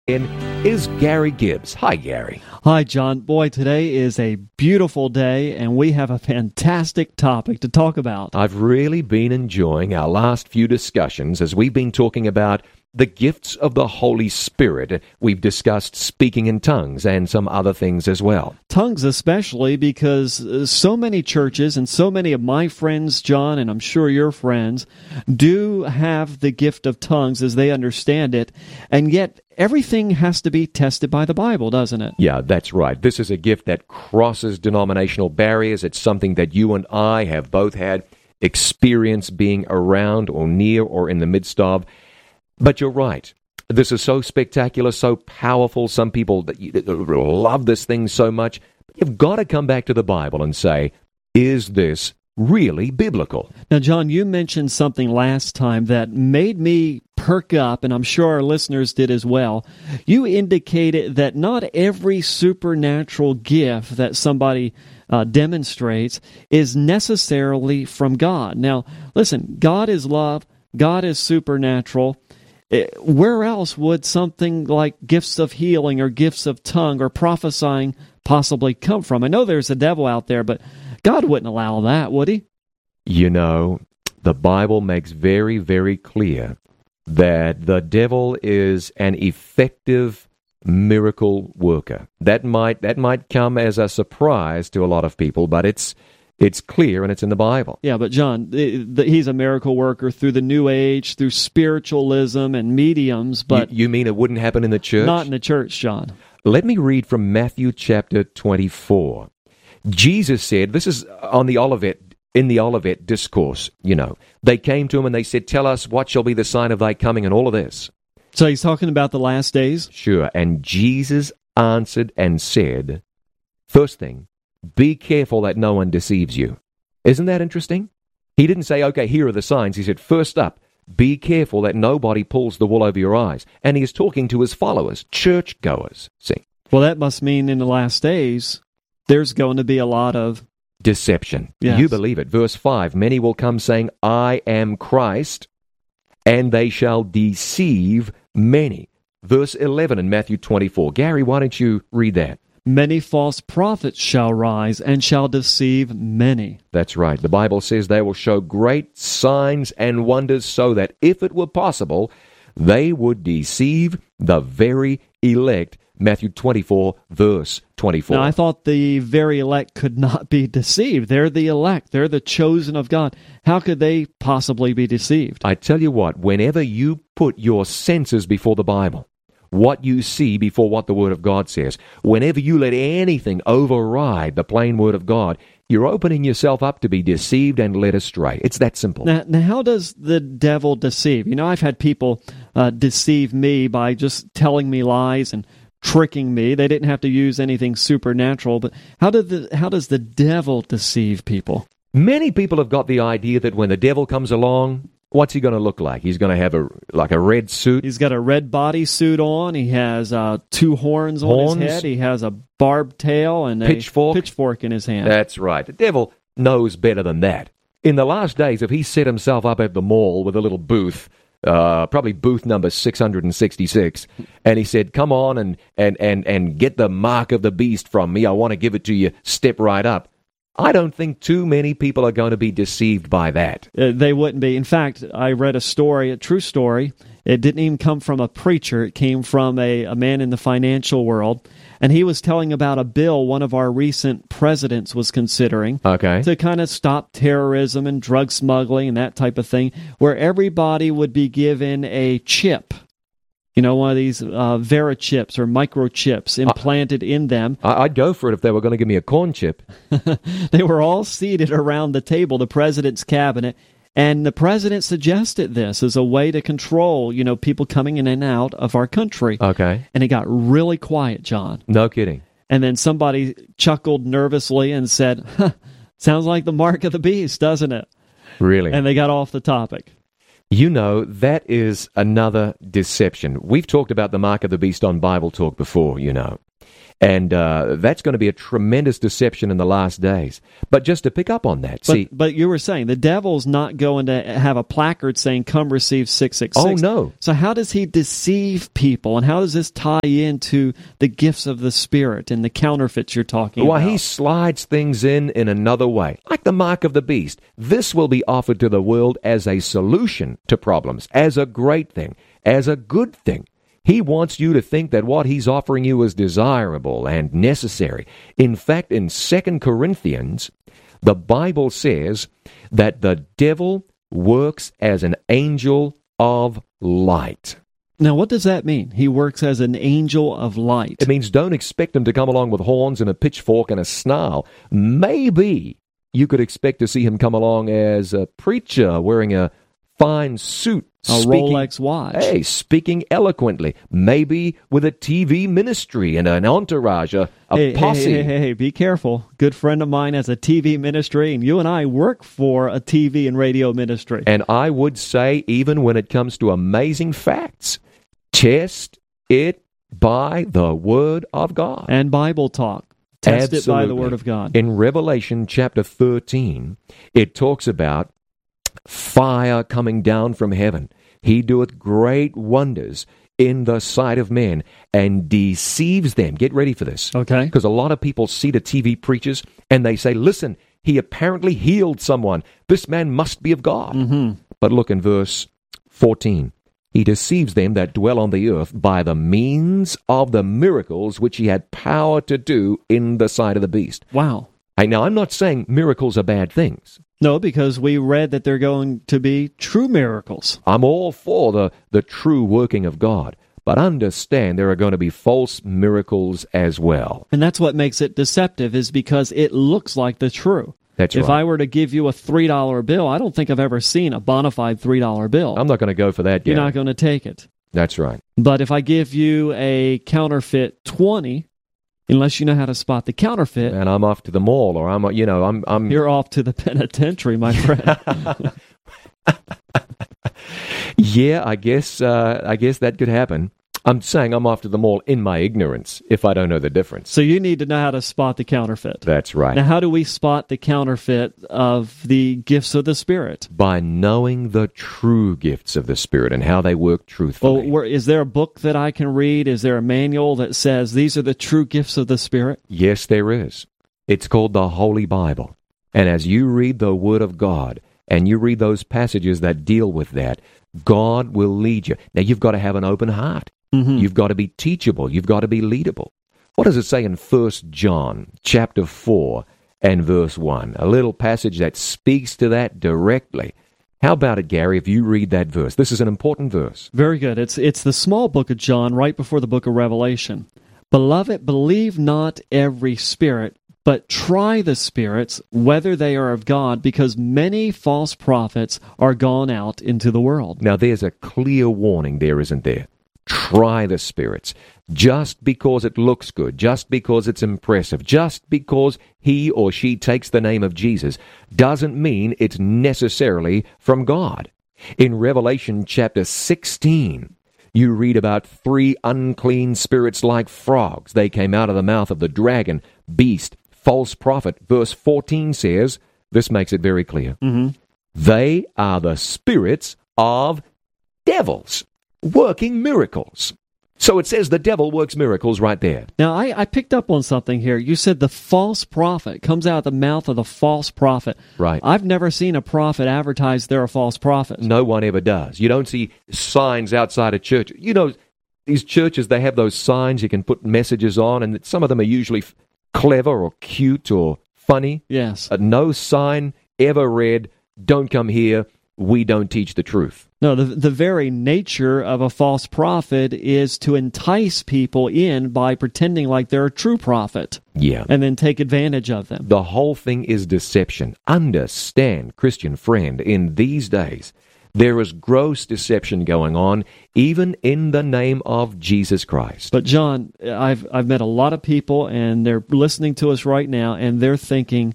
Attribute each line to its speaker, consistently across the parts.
Speaker 1: is Gary Gibbs. Hi, Gary.
Speaker 2: Hi, John. Boy, today is a beautiful day, and we have a fantastic topic to talk about.
Speaker 1: I've really been enjoying our last few discussions as we've been talking about the gifts of the Holy Spirit. We've discussed speaking in tongues and some other things as well.
Speaker 2: Tongues especially because so many churches and so many of my friends, John, and I'm sure your friends, do have the gift of tongues as they understand it, and yet everything has to be tested by the Bible, doesn't it?
Speaker 1: Yeah, that's right. This is a gift that crosses denominational barriers. It's something that you and I have both had experience being around or near or in the midst of. But you're right. This is so spectacular, so powerful. Some people love this thing so much. You've got to come back to the Bible and say, is this really biblical?
Speaker 2: Now, John, you mentioned something last time that made me perk up, and I'm sure our listeners did as well. You indicated that not every supernatural gift that somebody demonstrates is necessarily from God. Now, listen, God is love. God is supernatural. Where else would something like gifts of healing or gifts of tongue or prophesying possibly come from? I know there's a devil out there, but God wouldn't allow that, would he?
Speaker 1: You know, the Bible makes very, very clear that the devil is an effective miracle worker. That might come as a surprise to a lot of people, but it's clear, and it's in the Bible.
Speaker 2: Yeah, but John, he's a miracle worker through the New Age, through spiritualism and mediums, but...
Speaker 1: You mean it wouldn't happen in the church?
Speaker 2: Not in the church, John.
Speaker 1: Let me read from Matthew chapter 24. Jesus said, this is on the in the Olivet Discourse, you know. They came to him and they said, tell us what shall be the sign of thy coming and all of this.
Speaker 2: So he's talking about the last days?
Speaker 1: Sure, and Jesus answered and said, first thing, be careful that no one deceives you. Isn't that interesting? He didn't say, okay, here are the signs. He said, first up, be careful that nobody pulls the wool over your eyes. And he is talking to his followers, churchgoers. See?
Speaker 2: Well, that must mean in the last days, there's going to be a lot of
Speaker 1: deception.
Speaker 2: Yes.
Speaker 1: You believe it. Verse 5, many will come saying, I am Christ, and they shall deceive many. Verse 11 in Matthew 24. Gary, why don't you read that?
Speaker 2: Many false prophets shall rise and shall deceive many.
Speaker 1: That's right. The Bible says they will show great signs and wonders so that if it were possible, they would deceive the very elect. Matthew 24, verse 24.
Speaker 2: Now, I thought the very elect could not be deceived. They're the elect. They're the chosen of God. How could they possibly be deceived?
Speaker 1: I tell you what, whenever you put your senses before the Bible, what you see before what the Word of God says, whenever you let anything override the plain Word of God, you're opening yourself up to be deceived and led astray. It's that simple.
Speaker 2: Now, how does the devil deceive? You know, I've had people deceive me by just telling me lies and tricking me. They didn't have to use anything supernatural, but how does the devil deceive people?
Speaker 1: Many people have got the idea that when the devil comes along, what's he going to look like? He's going to have a red suit.
Speaker 2: He's got a red bodysuit on. He has two horns on his head. He has a barbed tail and a pitchfork in his hand.
Speaker 1: That's right. The devil knows better than that. In the last days, if he set himself up at the mall with a little booth, probably booth number 666, and he said, come on and get the mark of the beast from me. I want to give it to you. Step right up. I don't think too many people are going to be deceived by that.
Speaker 2: They wouldn't be. In fact, I read a story, a true story. It didn't even come from a preacher. It came from a man in the financial world. And he was telling about a bill one of our recent presidents was considering to kind of stop terrorism and drug smuggling and that type of thing, where everybody would be given a chip. You know, one of these Vera chips or microchips implanted in them.
Speaker 1: I'd go for it if they were going to give me a corn chip.
Speaker 2: They were all seated around the table, the president's cabinet, and the president suggested this as a way to control, you know, people coming in and out of our country.
Speaker 1: Okay.
Speaker 2: And it got really quiet, John.
Speaker 1: No kidding.
Speaker 2: And then somebody chuckled nervously and said, sounds like the mark of the beast, doesn't it?
Speaker 1: Really?
Speaker 2: And they got off the topic.
Speaker 1: You know, that is another deception. We've talked about the mark of the beast on Bible Talk before, you know. And that's going to be a tremendous deception in the last days. But just to pick up on that,
Speaker 2: but you were saying the devil's not going to have a placard saying, "Come receive 666."
Speaker 1: Oh, no.
Speaker 2: So how does he deceive people, and how does this tie into the gifts of the Spirit and the counterfeits you're talking about?
Speaker 1: Well, he slides things in another way, like the mark of the beast. This will be offered to the world as a solution to problems, as a great thing, as a good thing. He wants you to think that what he's offering you is desirable and necessary. In fact, in 2 Corinthians, the Bible says that the devil works as an angel of light.
Speaker 2: Now, what does that mean? He works as an angel of light.
Speaker 1: It means don't expect him to come along with horns and a pitchfork and a snarl. Maybe you could expect to see him come along as a preacher wearing a fine suit.
Speaker 2: A Rolex watch.
Speaker 1: Hey, speaking eloquently. Maybe with a TV ministry and an entourage, a posse.
Speaker 2: Hey, be careful. Good friend of mine has a TV ministry, and you and I work for a TV and radio ministry.
Speaker 1: And I would say, even when it comes to amazing facts, test it by the Word of God.
Speaker 2: And Bible talk. Test
Speaker 1: Absolutely.
Speaker 2: it by the Word of God.
Speaker 1: In Revelation chapter 13, it talks about fire coming down from heaven. He doeth great wonders in the sight of men and deceives them. Get ready for this.
Speaker 2: Okay.
Speaker 1: Because a lot of people see the TV preachers and they say, listen, he apparently healed someone. This man must be of God.
Speaker 2: Mm-hmm.
Speaker 1: But look in verse 14. He deceives them that dwell on the earth by the means of the miracles which he had power to do in the sight of the beast.
Speaker 2: Wow.
Speaker 1: Now, I'm not saying miracles are bad things.
Speaker 2: No, because we read that they're going to be true miracles.
Speaker 1: I'm all for the true working of God, but understand there are going to be false miracles as well.
Speaker 2: And that's what makes it deceptive, is because it looks like the true.
Speaker 1: That's
Speaker 2: if
Speaker 1: right.
Speaker 2: I were to give you a $3 bill, I don't think I've ever seen a bona fide $3 bill.
Speaker 1: I'm not going to go for that,
Speaker 2: You're not going to take it.
Speaker 1: That's right.
Speaker 2: But if I give you a counterfeit 20, unless you know how to spot the counterfeit,
Speaker 1: and I'm off to the mall, or I'm
Speaker 2: you're off to the penitentiary, my friend.
Speaker 1: Yeah, I guess that could happen. I'm saying I'm off to the mall in my ignorance if I don't know the difference.
Speaker 2: So you need to know how to spot the counterfeit.
Speaker 1: That's right.
Speaker 2: Now, how do we spot the counterfeit of the gifts of the Spirit?
Speaker 1: By knowing the true gifts of the Spirit and how they work truthfully.
Speaker 2: Well, is there a book that I can read? Is there a manual that says these are the true gifts of the Spirit?
Speaker 1: Yes, there is. It's called the Holy Bible. And as you read the Word of God, and you read those passages that deal with that, God will lead you. Now, you've got to have an open heart.
Speaker 2: Mm-hmm.
Speaker 1: You've got to be teachable. You've got to be leadable. What does it say in 1 John chapter 4 and verse 1? A little passage that speaks to that directly. How about it, Gary, if you read that verse? This is an important verse.
Speaker 2: Very good. It's the small book of John right before the book of Revelation. Beloved, believe not every spirit, but try the spirits, whether they are of God, because many false prophets are gone out into the world.
Speaker 1: Now, there's a clear warning there, isn't there? Try the spirits. Just because it looks good, just because it's impressive, just because he or she takes the name of Jesus, doesn't mean it's necessarily from God. In Revelation chapter 16, you read about 3 unclean spirits like frogs. They came out of the mouth of the dragon, beast, false prophet. Verse 14 says, this makes it very clear, they are the spirits of devils, working miracles. So it says the devil works miracles right there.
Speaker 2: Now, I picked up on something here. You said the false prophet comes out of the mouth of the false prophet.
Speaker 1: Right.
Speaker 2: I've never seen a prophet advertise they're a false prophet.
Speaker 1: No one ever does. You don't see signs outside of church. You know, these churches, they have those signs you can put messages on, and some of them are usually clever or cute or funny.
Speaker 2: Yes.
Speaker 1: No sign ever read, don't come here, we don't teach the truth.
Speaker 2: No, the very nature of a false prophet is to entice people in by pretending like they're a true prophet.
Speaker 1: Yeah.
Speaker 2: And then take advantage of them.
Speaker 1: The whole thing is deception. Understand, Christian friend, in these days, there is gross deception going on, even in the name of Jesus Christ.
Speaker 2: But John, I've met a lot of people, and they're listening to us right now, and they're thinking,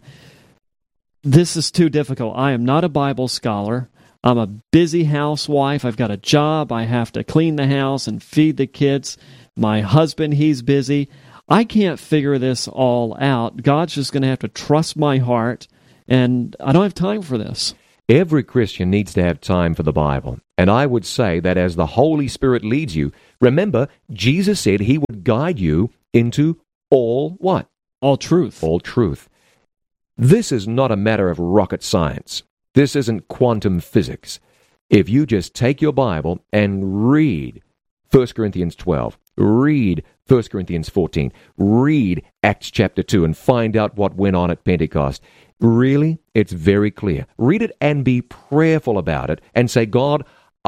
Speaker 2: this is too difficult. I am not a Bible scholar. I'm a busy housewife. I've got a job. I have to clean the house and feed the kids. My husband, he's busy. I can't figure this all out. God's just going to have to trust my heart, and I don't have time for this.
Speaker 1: Every Christian needs to have time for the Bible. And I would say that as the Holy Spirit leads you, remember, Jesus said He would guide you into all what?
Speaker 2: All truth.
Speaker 1: All truth. This is not a matter of rocket science. This isn't quantum physics. If you just take your Bible and read 1 Corinthians 12, read 1 Corinthians 14, read Acts chapter 2, and find out what went on at Pentecost. Really, it's very clear. Read it and be prayerful about it and say, God,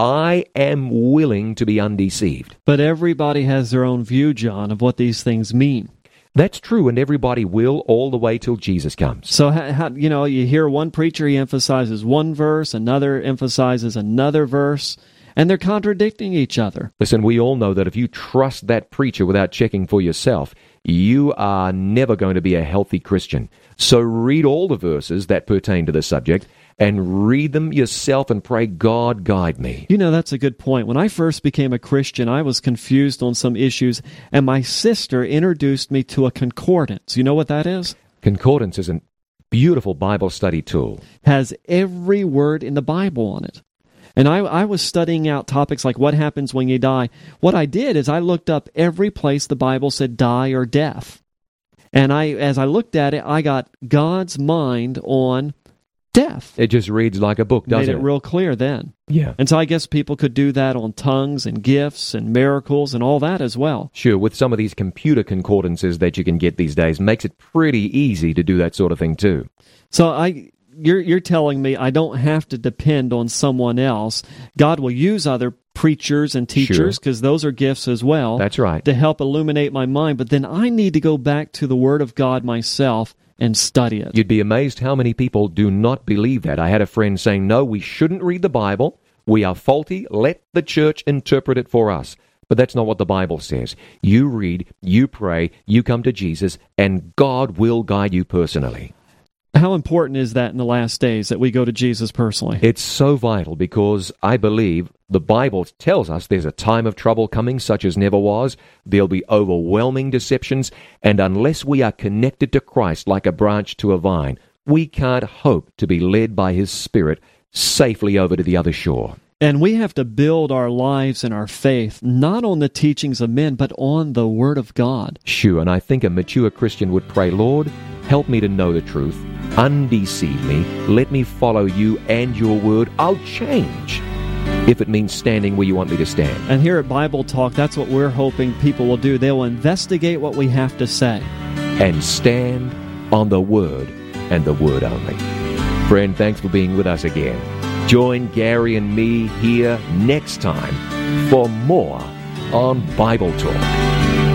Speaker 1: I am willing to be undeceived.
Speaker 2: But everybody has their own view, John, of what these things mean.
Speaker 1: That's true, and everybody will all the way till Jesus comes.
Speaker 2: So, you hear one preacher, he emphasizes one verse, another emphasizes another verse, and they're contradicting each other.
Speaker 1: Listen, we all know that if you trust that preacher without checking for yourself, you are never going to be a healthy Christian. So read all the verses that pertain to the subject and read them yourself and pray, God, guide me.
Speaker 2: You know, that's a good point. When I first became a Christian, I was confused on some issues, and my sister introduced me to a concordance. You know what that is?
Speaker 1: Concordance is a beautiful Bible study tool.
Speaker 2: Has every word in the Bible on it. And I was studying out topics like what happens when you die. What I did is I looked up every place the Bible said die or death. And as I looked at it, I got God's mind on death.
Speaker 1: It just reads like a book, doesn't it?
Speaker 2: Made it real clear then.
Speaker 1: Yeah.
Speaker 2: And so I guess people could do that on tongues and gifts and miracles and all that as well.
Speaker 1: Sure, with some of these computer concordances that you can get these days, makes it pretty easy to do that sort of thing too.
Speaker 2: So you're telling me I don't have to depend on someone else. God will use other preachers and teachers, because those are gifts as well.
Speaker 1: That's right.
Speaker 2: To help illuminate my mind. But then I need to go back to the Word of God myself and study it.
Speaker 1: You'd be amazed how many people do not believe that. I had a friend saying, no, we shouldn't read the Bible. We are faulty. Let the church interpret it for us. But that's not what the Bible says. You read, you pray, you come to Jesus, and God will guide you personally.
Speaker 2: How important is that in the last days, that we go to Jesus personally?
Speaker 1: It's so vital, because I believe the Bible tells us there's a time of trouble coming such as never was. There'll be overwhelming deceptions, and unless we are connected to Christ like a branch to a vine, we can't hope to be led by His Spirit safely over to the other shore.
Speaker 2: And we have to build our lives and our faith not on the teachings of men, but on the Word of God.
Speaker 1: Sure, and I think a mature Christian would pray, Lord, help me to know the truth. Undeceive me. Let me follow you and your word. I'll change if it means standing where you want me to stand.
Speaker 2: And here at Bible Talk, that's what we're hoping people will do. They will investigate what we have to say.
Speaker 1: And stand on the word and the word only. Friend, thanks for being with us again. Join Gary and me here next time for more on Bible Talk.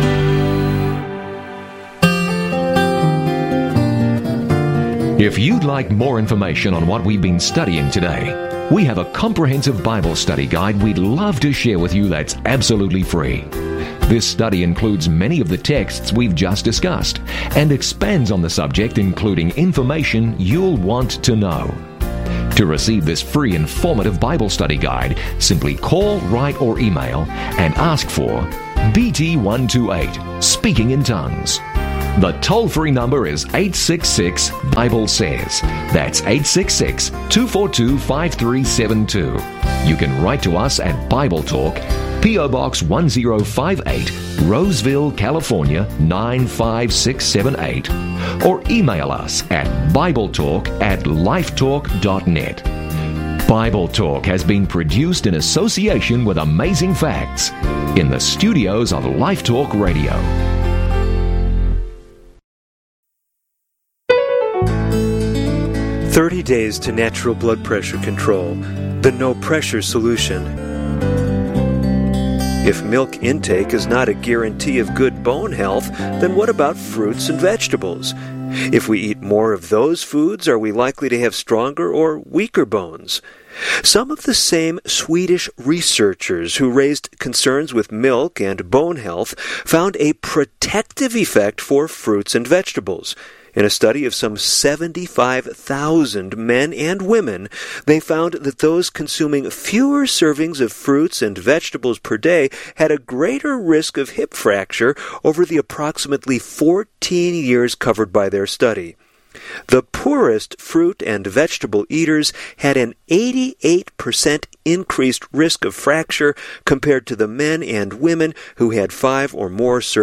Speaker 1: If you'd like more information on what we've been studying today, we have a comprehensive Bible study guide we'd love to share with you that's absolutely free. This study includes many of the texts we've just discussed and expands on the subject, including information you'll want to know. To receive this free informative Bible study guide, simply call, write, or email and ask for BT128, Speaking in Tongues. The toll-free number is 866-BIBLE-SAYS. That's 866-242-5372. You can write to us at Bible Talk, P.O. Box 1058, Roseville, California 95678, or email us at BibleTalk@lifetalk.net. Bible Talk has been produced in association with Amazing Facts in the studios of Life Talk Radio.
Speaker 3: "30 Days to Natural Blood Pressure Control, the No Pressure Solution." If milk intake is not a guarantee of good bone health, then what about fruits and vegetables? If we eat more of those foods, are we likely to have stronger or weaker bones? Some of the same Swedish researchers who raised concerns with milk and bone health found a protective effect for fruits and vegetables. In a study of some 75,000 men and women, they found that those consuming fewer servings of fruits and vegetables per day had a greater risk of hip fracture over the approximately 14 years covered by their study. The poorest fruit and vegetable eaters had an 88% increased risk of fracture compared to the men and women who had 5 or more servings